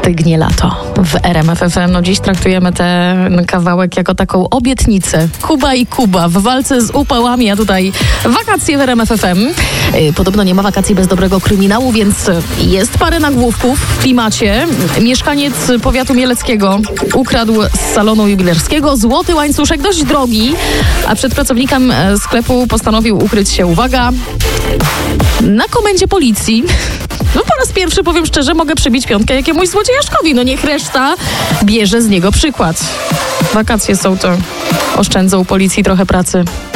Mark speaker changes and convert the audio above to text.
Speaker 1: Stygnie lato w RMF FM. No dziś traktujemy ten kawałek jako taką obietnicę. Kuba i Kuba w walce z upałami, a tutaj wakacje w RMF FM. Podobno nie ma wakacji bez dobrego kryminału, więc jest parę nagłówków w klimacie. Mieszkaniec powiatu mieleckiego ukradł z salonu jubilerskiego złoty łańcuszek, dość drogi, a przed pracownikiem sklepu postanowił ukryć się, uwaga, na komendzie policji. No po raz pierwszy, powiem szczerze, mogę przybić piątkę jakiemuś złodziejaszkowi. No niech reszta bierze z niego przykład. Wakacje są, to oszczędzą policji trochę pracy.